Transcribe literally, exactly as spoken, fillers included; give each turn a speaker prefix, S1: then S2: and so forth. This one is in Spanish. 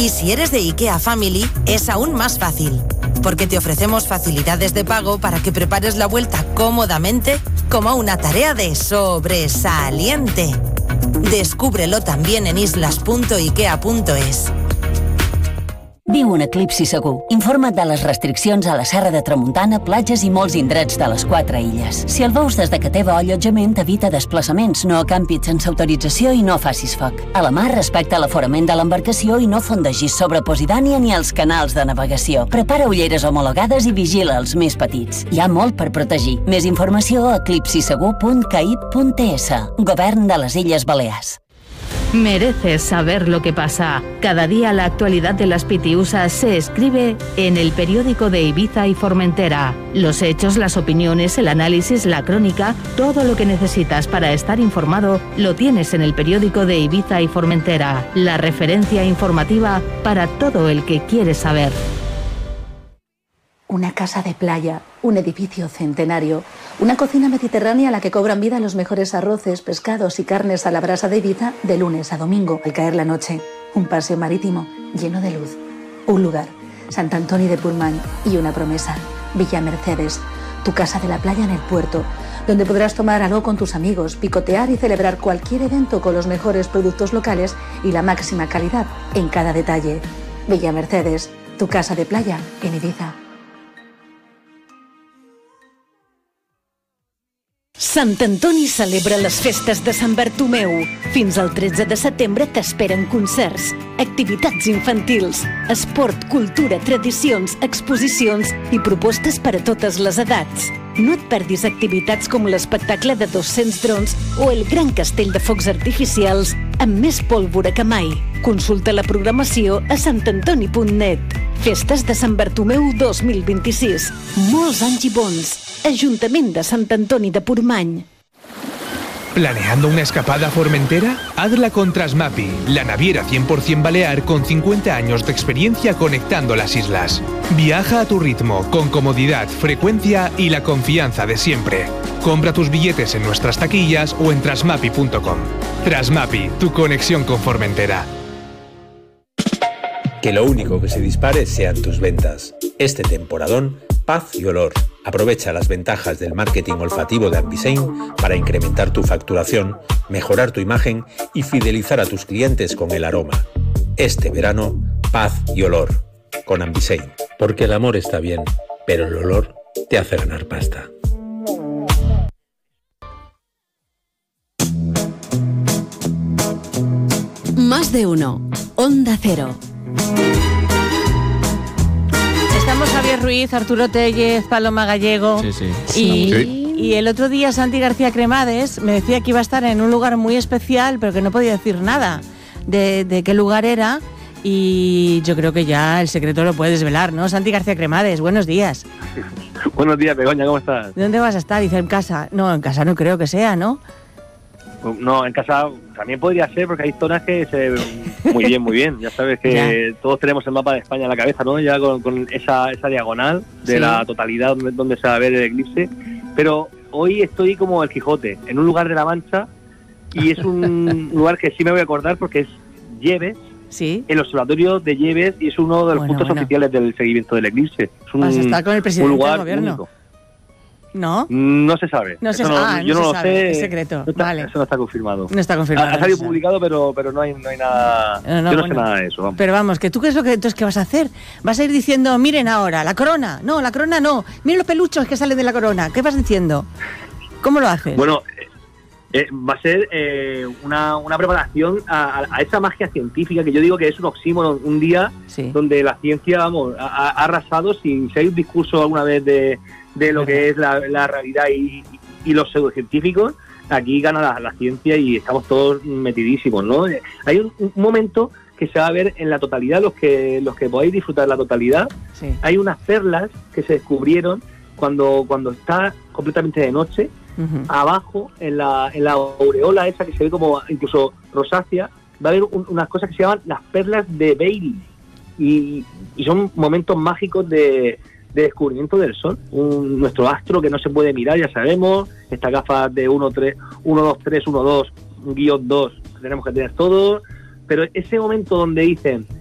S1: Y si eres de IKEA Family, es aún más fácil, porque te ofrecemos facilidades de pago para que prepares la vuelta cómodamente como una tarea de sobresaliente. Descúbrelo también en islas punto ikea punto es.
S2: Viu un eclipsi segur. Informa't de les restriccions a la Serra de Tramuntana, platges i molts indrets de les quatre illes. Si el veus des de que teva allotjament, evita desplaçaments, no acampis sense autorització i no facis foc. A la mar, respecta l'aforament de l'embarcació i no fondegis sobre Posidània ni els canals de navegació. Prepara ulleres homologades i vigila els més petits. Hi ha molt per protegir. Més informació a eclipsi segur punt caib punt es. Govern de les Illes Balears.
S3: Mereces saber lo que pasa. Cada día la actualidad de las Pitiusas se escribe en el periódico de Ibiza y Formentera. Los hechos, las opiniones, el análisis, la crónica, todo lo que necesitas para estar informado lo tienes en el periódico de Ibiza y Formentera. La referencia informativa para todo el que quiere saber.
S4: Una casa de playa, un edificio centenario, una cocina mediterránea a la que cobran vida los mejores arroces, pescados y carnes a la brasa de Ibiza de lunes a domingo al caer la noche. Un paseo marítimo lleno de luz. Un lugar, Sant Antoni de Portmany, y una promesa, Villa Mercedes, tu casa de la playa en el puerto, donde podrás tomar algo con tus amigos, picotear y celebrar cualquier evento con los mejores productos locales y la máxima calidad en cada detalle. Villa Mercedes, tu casa de playa en Ibiza.
S5: Sant Antoni celebra les festes de Sant Bartomeu. Fins al tretze de setembre t'esperen concerts, activitats infantils, esport, cultura, tradicions, exposicions i propostes per a totes les edats. No et perdis activitats com l'espectacle de dos-cents drons o el gran castell de focs artificials amb més pólvora que mai. Consulta la programació a sant antoni punt net. Festes de Sant Bartomeu dos mil vint-i-sis. Molts anys i bons. Ajuntament de Sant Antoni de Portmany.
S6: ¿Planeando una escapada a Formentera? Hazla con Trasmapi, la naviera cien por ciento balear con cincuenta años de experiencia conectando las islas. Viaja a tu ritmo, con comodidad, frecuencia y la confianza de siempre. Compra tus billetes en nuestras taquillas o en trasmapi punto com. Trasmapi, tu conexión con Formentera.
S7: Que lo único que se dispare sean tus ventas. Este temporadón, paz y olor. Aprovecha las ventajas del marketing olfativo de Ambisein para incrementar tu facturación, mejorar tu imagen y fidelizar a tus clientes con el aroma. Este verano, paz y olor. Con Ambisein. Porque el amor está bien, pero el olor te hace ganar pasta.
S5: Más de uno. Onda Cero.
S8: Estamos Javier Ruiz, Arturo Tellez, Paloma Gallego.
S9: Sí, sí.
S8: Y,
S9: Sí.
S8: y el otro día Santi García Cremades me decía que iba a estar en un lugar muy especial, pero que no podía decir nada de, de qué lugar era. Y yo creo que ya el secreto lo puede desvelar, ¿no? Santi García Cremades, buenos días.
S10: Buenos días, Begoña, ¿cómo estás?
S8: ¿Dónde vas a estar? Dice, en casa. No, en casa no creo que sea, ¿no?
S10: No, en casa también podría ser, porque hay zonas que se ven muy bien, muy bien. Ya sabes que ya. Todos tenemos el mapa de España en la cabeza, ¿no? Ya con, con esa, esa diagonal de sí. La totalidad donde, donde se va a ver el eclipse. Pero hoy estoy como el Quijote, en un lugar de la Mancha, y es un lugar que sí me voy a acordar porque es Lleves,
S8: sí.
S10: El observatorio de Lleves, y es uno de los bueno, puntos bueno. oficiales del seguimiento del eclipse. Es un,
S8: Vas a estar con el presidente
S10: un lugar
S8: del gobierno.
S10: Único.
S8: ¿No?
S10: No se sabe.
S8: No se
S10: no,
S8: ah,
S10: yo
S8: no,
S10: no
S8: se
S10: lo
S8: sabe.
S10: sé.
S8: Es secreto.
S10: No está,
S8: vale.
S10: Eso no está confirmado.
S8: No está confirmado.
S10: Ha, ha salido publicado, pero pero no hay no hay nada. No, no, yo no bueno, sé nada de eso. Vamos.
S8: Pero vamos, que tú qué es lo que entonces qué vas a hacer? Vas a ir diciendo, miren ahora, la corona. No, la corona no. Miren los peluchos que salen de la corona. ¿Qué vas diciendo? ¿Cómo lo haces?
S10: Bueno, eh, va a ser eh, una, una preparación a, a esa magia científica que yo digo que es un oxímoron, un día sí. donde la ciencia, vamos, ha, ha arrasado. Si, si hay un discurso alguna vez de de lo que es la, la realidad y, y los pseudocientíficos, aquí gana la, la ciencia y estamos todos metidísimos, ¿no? Hay un, un momento que se va a ver en la totalidad, los que los que podáis disfrutar la totalidad, sí. Hay unas perlas que se descubrieron cuando cuando está completamente de noche, uh-huh. Abajo, en la, en la aureola esa que se ve como incluso rosácea, va a haber un, unas cosas que se llaman las perlas de Beirut, y, y son momentos mágicos de de descubrimiento del Sol, un, nuestro astro que no se puede mirar, ya sabemos, estas gafas de uno, tres, uno, dos, tres, uno, dos, guión dos, tenemos que tener todos, pero ese momento donde dicen,